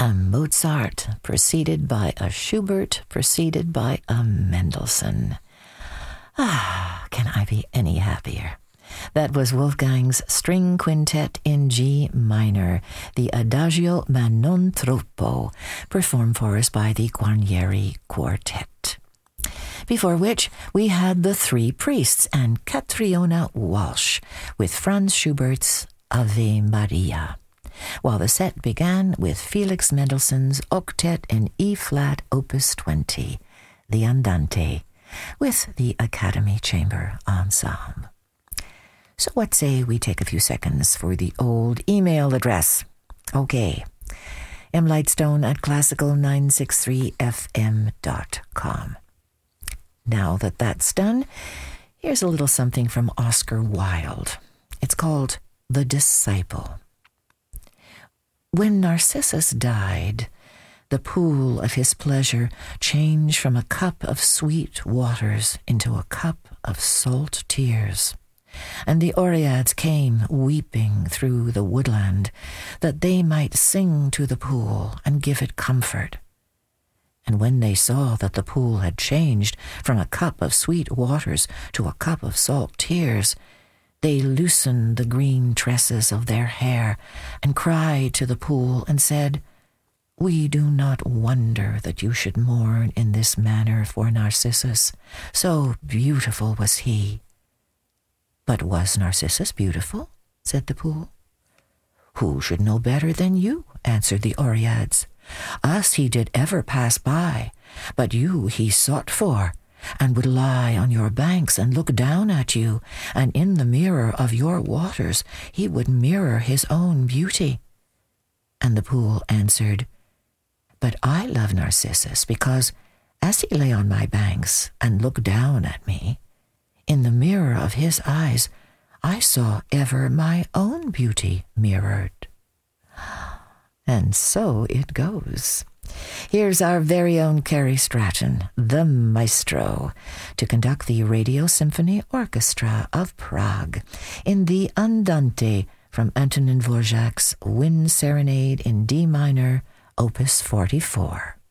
A Mozart, preceded by a Schubert, preceded by a Mendelssohn. Can I be any happier? That was Wolfgang's String Quintet in G minor, the Adagio ma non troppo, performed for us by the Guarnieri Quartet. Before which, we had The Three Priests and Catriona Walsh with Franz Schubert's Ave Maria, while the set began with Felix Mendelssohn's Octet in E-flat Opus 20, the Andante, with the Academy Chamber Ensemble. So what say we take a few seconds for the old email address? Okay, mlightstone@classical963fm.com. Now that that's done, here's a little something from Oscar Wilde. It's called The Disciple. When Narcissus died, the pool of his pleasure changed from a cup of sweet waters into a cup of salt tears. And the Oreads came weeping through the woodland, that they might sing to the pool and give it comfort. And when they saw that the pool had changed from a cup of sweet waters to a cup of salt tears, they loosened the green tresses of their hair and cried to the pool and said, "We do not wonder that you should mourn in this manner for Narcissus, so beautiful was he." "But was Narcissus beautiful?" said the pool. "Who should know better than you?" answered the Oreads. "Us he did ever pass by, but you he sought for, and would lie on your banks and look down at you, and in the mirror of your waters he would mirror his own beauty." And the pool answered, "But I love Narcissus because, as he lay on my banks and looked down at me, in the mirror of his eyes I saw ever my own beauty mirrored." And so it goes. Here's our very own Cary Stratton, the maestro, to conduct the Radio Symphony Orchestra of Prague in the Andante from Antonin Dvorak's Wind Serenade in D minor, Opus 44.